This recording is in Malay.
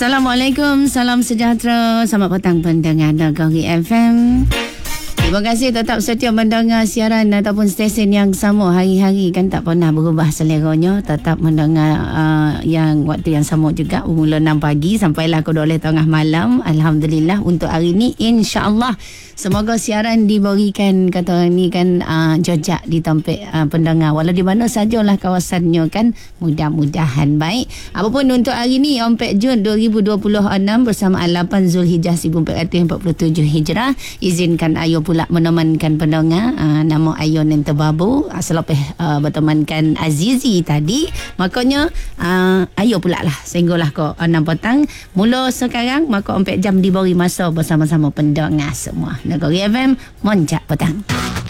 Assalamualaikum, salam sejahtera. Selamat petang pendengar Negeri FM. Terima kasih tetap setia mendengar siaran ataupun stesen yang sama hari-hari, kan tak pernah berubah seleranya. Tetap mendengar yang waktu yang sama juga, mula 6 pagi sampailah ke 12 tengah malam. Alhamdulillah untuk hari ini, insya-Allah semoga siaran diberikan kata orang ni kan jejak di tempat pendengar walau di mana sajalah kawasannya kan, mudah-mudahan baik. Apapun untuk hari ni 4 Jun 2026 bersama 8 Zulhijjah 1447 Hijrah. Izinkan Ayu pula menemankan pendengar. Nama Ayu yang terbabu selepas bertemankan Azizi tadi, makanya Ayu pula lah sehinggalah ke 6 petang. Mula sekarang maka 4 jam diberi masa bersama-sama pendengar semua Negeri FM Moncak Petang.